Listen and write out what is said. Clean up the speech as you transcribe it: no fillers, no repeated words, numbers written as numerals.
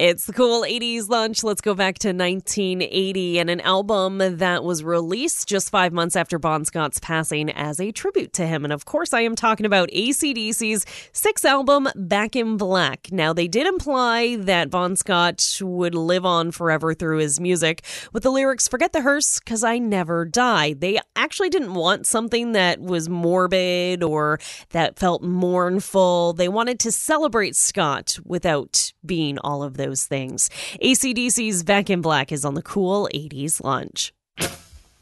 It's the cool 80s lunch. Let's go back to 1980 and an album that was released just 5 months after Bon Scott's passing as a tribute to him. And of course, I am talking about AC/DC's sixth album, Back in Black. Now, they did imply that Bon Scott would live on forever through his music with the lyrics, "Forget the hearse, 'cause I never die." They actually didn't want something that was morbid or that felt mournful. They wanted to celebrate Scott without being all of those things. AC/DC's Back in Black is on the cool 80s lunch.